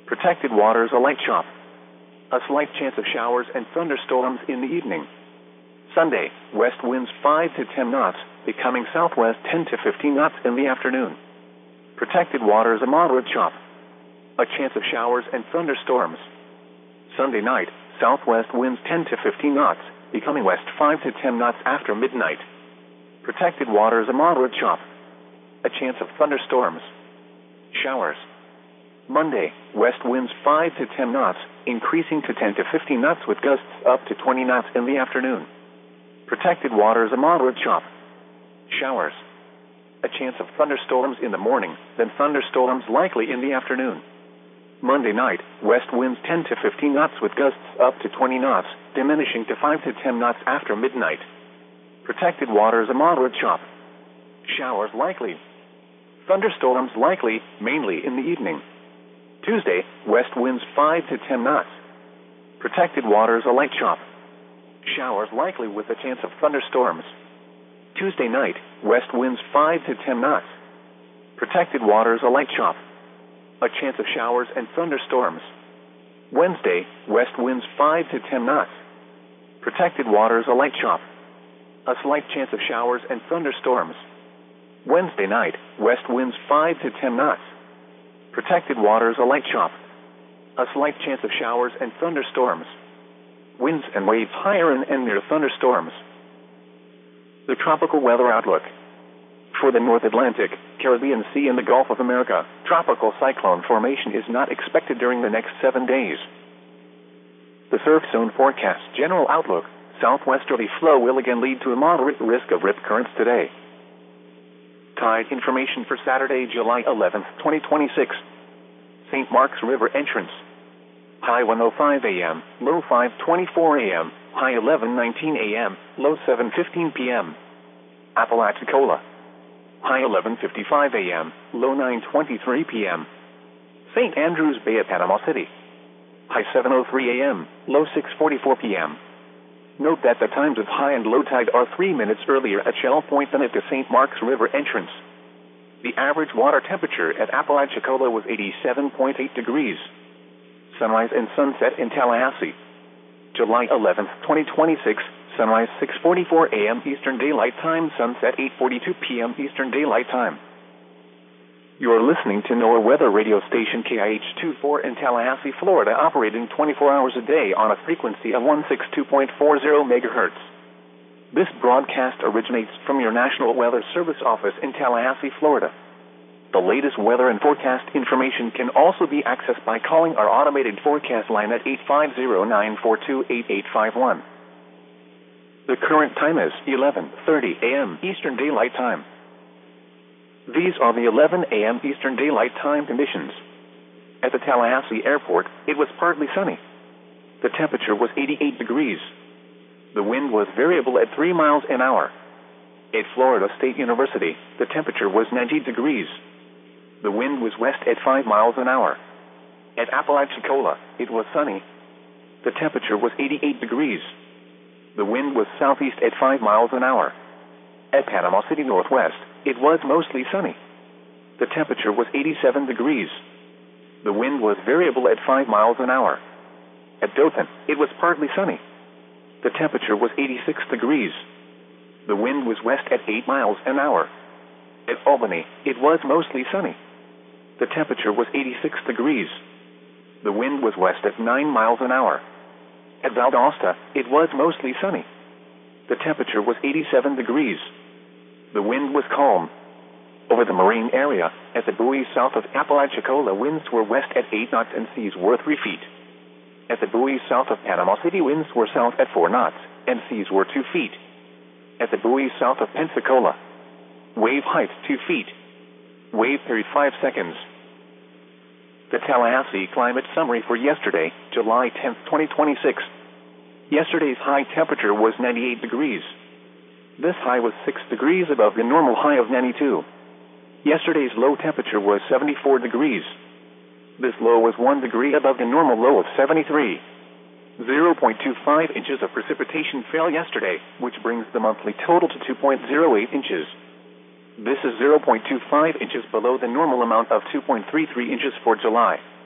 Protected waters, a light chop. A slight chance of showers and thunderstorms in the evening. Sunday, west winds 5 to 10 knots, becoming southwest 10 to 15 knots in the afternoon. Protected waters, a moderate chop. A chance of showers and thunderstorms. Sunday night, southwest winds 10 to 15 knots, becoming west 5 to 10 knots after midnight. Protected waters, a moderate chop. A chance of thunderstorms. Showers. Monday, west winds 5 to 10 knots, increasing to 10 to 15 knots with gusts up to 20 knots in the afternoon. Protected waters, a moderate chop. Showers. A chance of thunderstorms in the morning, then thunderstorms likely in the afternoon. Monday night, west winds 10 to 15 knots with gusts up to 20 knots, diminishing to 5 to 10 knots after midnight. Protected waters, a moderate chop. Showers likely. Thunderstorms likely, mainly in the evening. Tuesday, west winds 5 to 10 knots. Protected waters, a light chop. Showers likely with a chance of thunderstorms. Tuesday night, west winds 5 to 10 knots. Protected waters, a light chop. A chance of showers and thunderstorms. Wednesday, west winds 5 to 10 knots. Protected waters, a light chop. A slight chance of showers and thunderstorms. Wednesday night, west winds 5 to 10 knots. Protected waters, a light chop. A slight chance of showers and thunderstorms. Winds and waves higher and near thunderstorms. The tropical weather outlook. For the North Atlantic, Caribbean Sea, and the Gulf of America, tropical cyclone formation is not expected during the next 7 days. The surf zone forecast. General outlook. Southwesterly flow will again lead to a moderate risk of rip currents today. Tide information for Saturday, July 11, 2026. St. Mark's River entrance. High 1:05 a.m., low 5:24 a.m., high 11:19 a.m., low 7:15 p.m. Apalachicola. High 11:55 a.m., low 9:23 p.m. St. Andrews Bay at Panama City. High 7:03 a.m., low 6:44 p.m. Note that the times of high and low tide are 3 minutes earlier at Shell Point than at the St. Mark's River entrance. The average water temperature at Apalachicola was 87.8 degrees. Sunrise and sunset in Tallahassee. July 11, 2026, sunrise 6:44 a.m. Eastern Daylight Time, sunset 8:42 p.m. Eastern Daylight Time. You are listening to NOAA weather radio station KIH-24 in Tallahassee, Florida, operating 24 hours a day on a frequency of 162.40 megahertz. This broadcast originates from your National Weather Service office in Tallahassee, Florida. The latest weather and forecast information can also be accessed by calling our automated forecast line at 850-942-8851. The current time is 11:30 a.m. Eastern Daylight Time. These are the 11 a.m. Eastern Daylight Time conditions. At the Tallahassee Airport, it was partly sunny. The temperature was 88 degrees. The wind was variable at 3 miles an hour. At Florida State University, the temperature was 90 degrees. The wind was west at 5 miles an hour. At Apalachicola, it was sunny. The temperature was 88 degrees. The wind was southeast at 5 miles an hour. At Panama City Northwest, it was mostly sunny. The temperature was 87 degrees. The wind was variable at 5 miles an hour. At Dothan, it was partly sunny. The temperature was 86 degrees. The wind was west at 8 miles an hour. At Albany, it was mostly sunny. The temperature was 86 degrees. The wind was west at 9 miles an hour. At Valdosta, it was mostly sunny. The temperature was 87 degrees. The wind was calm. Over the marine area, at the buoys south of Apalachicola, winds were west at 8 knots and seas were 3 feet. At the buoys south of Panama City, winds were south at 4 knots and seas were 2 feet. At the buoys south of Pensacola, wave height 2 feet. Wave period 5 seconds. The Tallahassee climate summary for yesterday, July 10, 2026. Yesterday's high temperature was 98 degrees. This high was 6 degrees above the normal high of 92. Yesterday's low temperature was 74 degrees. This low was 1 degree above the normal low of 73. 0.25 inches of precipitation fell yesterday, which brings the monthly total to 2.08 inches. This is 0.25 inches below the normal amount of 2.33 inches for July.